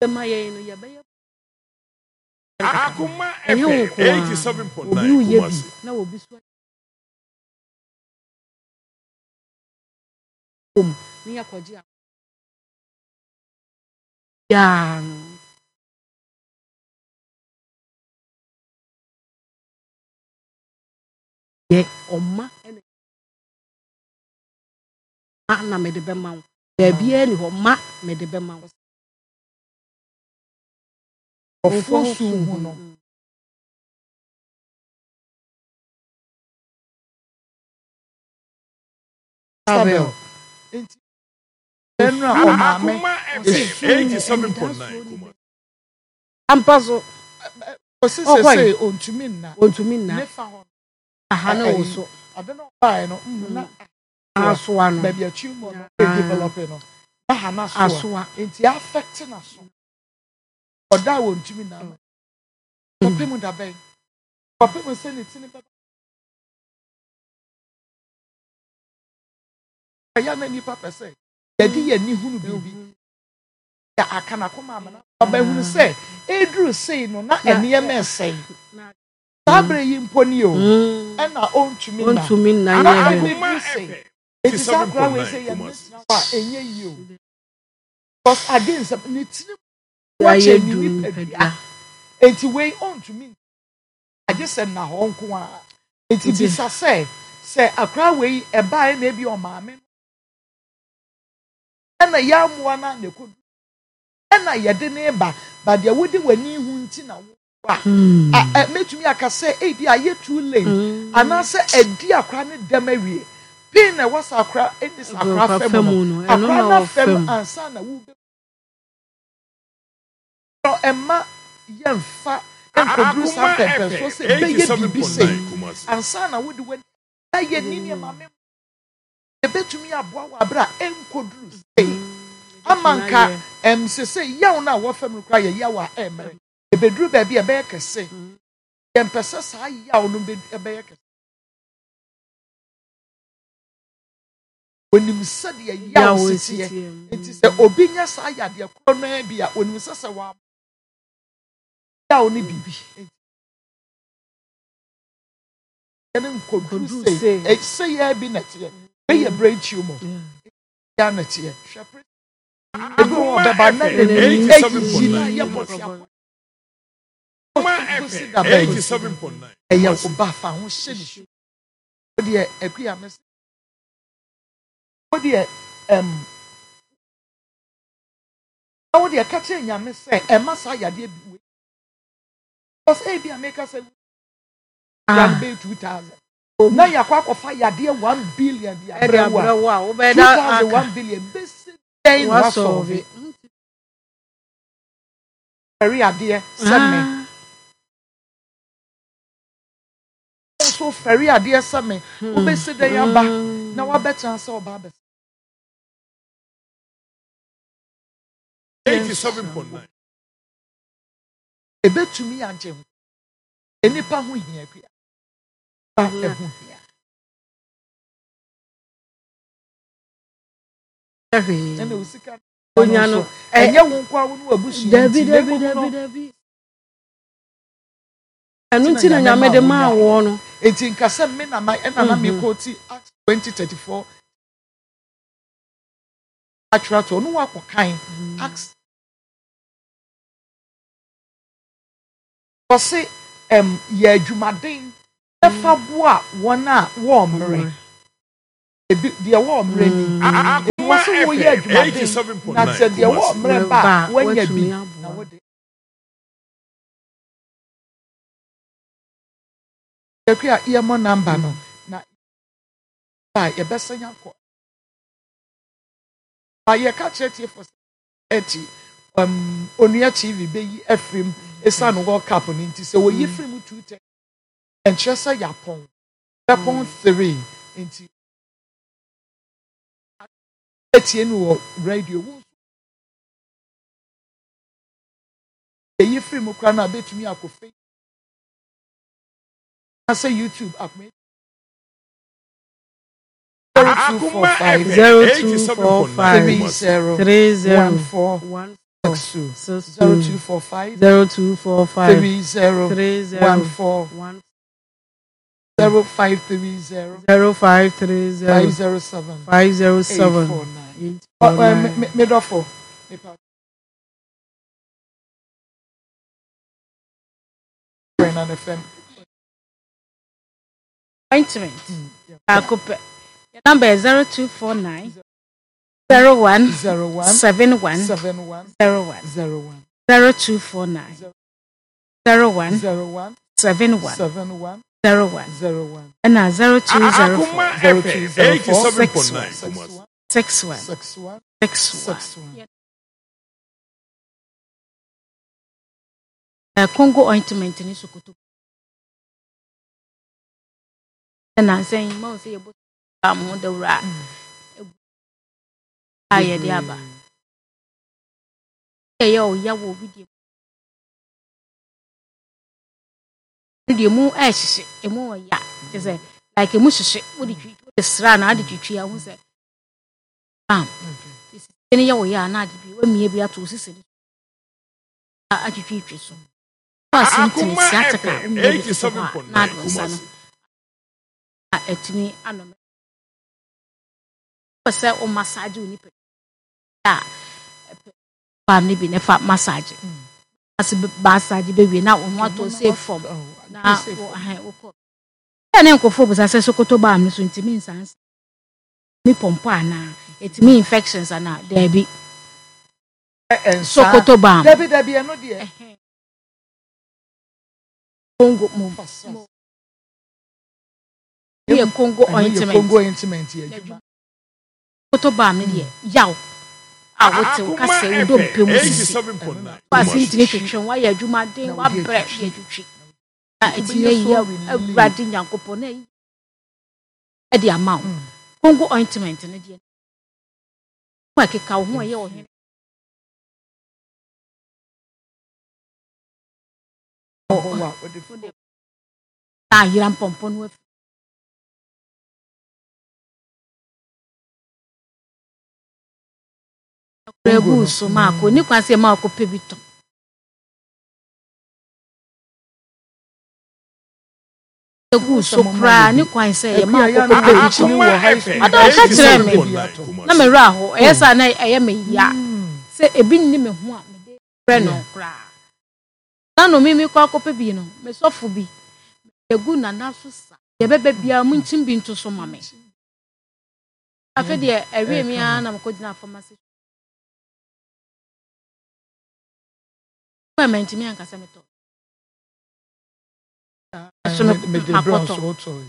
ma ye no ye be ye akuma efe 87.9 na obi so ni yakoji ya ye oma na me de be ma wo da bia ni ho ma me de be ma wo ofosu hu no Sabel enti enu a o ma me 87.9 ampazo o se se ontumi nna ne fa ho aha na wo so ade no bae no na asoa no baby achi mo no develop no na ha na soa enti affect na so oda wo ntumi na ma popemu da ben popemu se ne tini baba ya na nipa pese ya di ya ni hunu bibi ya akana koma amana baba hunu se edru sei no na eniye mesei sabre yi mponi o na ontumi na ya akuma sei eti sakra we say ya na wa enye yi o because against ne tini ya ye du pedia enti we ontumi agese na ho nko a enti bisa se akra we eba na ebi o maame na ya moa na ne kodu na ye de ne ba de wodi wani hu nti na wo a metumi aka se edi aye too late ana se edi akra ne dem awie pin na was akra edi akra fem no akra na fem ansa na wo be no emma yemfa enkodru sa pepe so se be ye bibi se ansa na wo de wani aye nini maame ebetumi aboa wa bra enkodru se amanka sese yaw na wo fam kra ye yaw a emre ebedru ba bi ebe kese yempese sa yaw no ebe kese onim sade yaw sitie enti se obi nya sa yade kro na bia onim sese wa yaw ni bibi enen kodru se ya bi na tie be ye break you mo ya na tie hwapre ebi wo beba na de ni na ye botia ma 87.9 eya oba fa ho hye ni o de akuya mes o de o de ka che nyame se e ma sa yade bi we because e bi ameka se yan be 2000 na yakwa kofa yade 1 billion dia abrewa wo be da 1 billion besi den was of it very ade same so very ade same wo besi den aba na wa betra se oba be 87.9 ebetumi anje ho enipa ho hia akua ba eho hia ene usika onya no enye wo nkwa wo no abusu dabi anu ti na nyame de ma wo no enti nkasa me na na me quote Acts 20:34 attrato no wa kokan Acts Kose ye adwumaden efa boa wona wo mre ebi de wo mre ni wo so wo ye adwumaden na se de wo mre ba wanya bi na wo de ekua ye mo number no na ba ye besanya ko ba ye ka chetie for 80 onua TV be yi afrim esa no World Cup ni nti se wo yi free mu 210 entresa Japan 3 nti etie no radio wo yi free mu kra na betumi akofe asa YouTube akme 0245 3014 0245 0245 3014 0530 507 849. Midofo. Ointment. Your number is 0249 01 71 01 0249 01 71 01 and 0204 61 Congo ointment in Sokoto. And I'm saying, most of you on the rat. I had the abba. Yo, ya will be the moon ash, a more ya, is like a mush, what did you sran? I did you tree? I was it. This is any your ya, not be when me be at to sit. I did you so. Akuma FM 87.9 Kumasi. Etini anome. Pese o massage ni pe. Family bi ne fa massage. As massage be we na o ho to say form. Na o ko. Na nkofo bu say Sokoto ba am so ntimi nsanse. Mi pompo ana, etimi infections ana, there be. Sokoto ba. There be no there. Congo move. Here Congo ointment. Congo ointment here. Sokoto ba me there. Yaw. Wote o kase o do mpem sisi. 87.9 Pass ntini twetwe wa ya adwuma den wa bre ya twetwe. Etini ya awurade nyankopɔ na yi. E di amount. Congo ointment ne there. Wa keka wo ho ye wo he. Yiram pompon with Regu so Marco, ni kwase Marco Pebito. Regu so cry, ni kwase Marco Pebito. I don't catch them. Na me ra ho, esa na me ya. Say ebi ni me ho a me de friend no cry. No mimi kwa kope bi no me sofo bi egu na naso sa ye bebe bia mu nchim bi nto so mame afa de ewe mi ana mko dina pharmacy kwa menti mi anka se meto so me de brown so to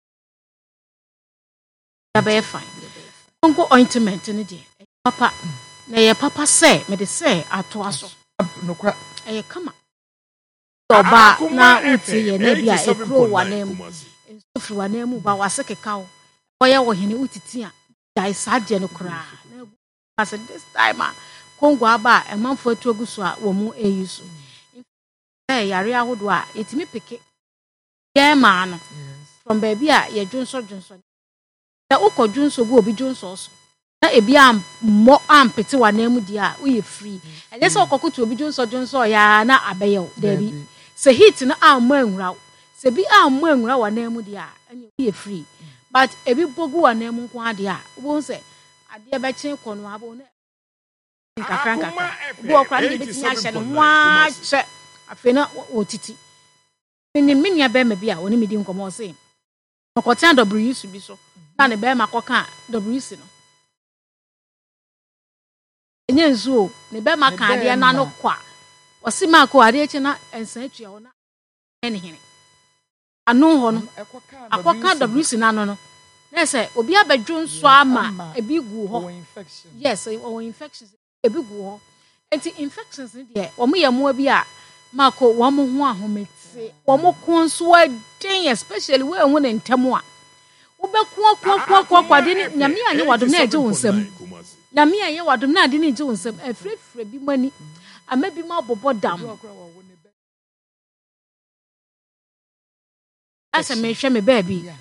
ya be fine Congo ointment ni de papa na ye papa say me de say ato aso no kwa e kama Oba na uti ye na bia ekro wanemu nsofri wanemu ba wasekeka wo oye wo hene utiti a dai saje no kra na as this time Congo aba emanfo atuagu so a wo mu eyusu yare ahodo a etimi peke ye ma no from baby a ye dwonso da ukodwonso bu obi dwonso so na ebi mo ampete wanemu dia wo ye free ele se okokoto obi dwonso ya na abeyo dabi se hit na ammo enwura se bi ammo enwura wanemu dia anya ye free but ebi bogu wanemu nko ade a wo se ade be chen kono abo na nkakranka bo okra ni be nya hye no wa che afena otiti ni minia be ma bi a oni medi nkomo se okotan WC bi so na ne be ma koka WC no enye nzuo ne be ma ka ade na no kwa osima ko ade echi na ensan atua ho na ene hene anu ho no akoka WC na no na se obi abadwo nso ama ebi gu ho yes or infections ebi gu ho enti infections ni de wo mo yemo bi a mako wo mo ho ahomete wo mo ko nso aden especially we hu ne ntemo a wo be ko kwade ni nyame anye wadom na eje wonsam nyame anye wadom na ade ni eje wonsam afrefre bi mani amabi ma bobo dam asa me hwe me baby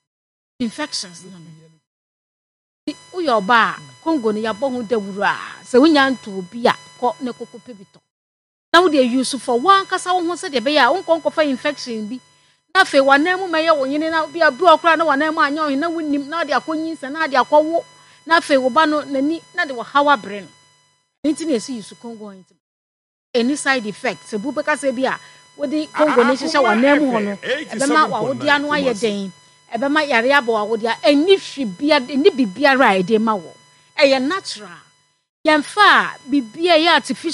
infections no uyo ba Congo ni yabo hu dawura se wonya nto bi a kɔ ne kokɔ pebito na wo de use for one kasa wo ho se de be ya wo nkonkofa infection bi na fe wanan mu meye wo nyine na bia bi okra na wanan mu anya wo na wonim na de akonyi se na de akɔwo na fe wo ba no nani na de wo hawa bre no nti na esi use Congo nti any side effect se bu be kasa bi a wo di Congo ne hyehyɛ wanan mu ho no ebe ma wa wo di anu aye den ebe ma yare aba wa wo di ani hwi bia ni bibia ra ede ma wo eye natural yemfa bibia ye artificial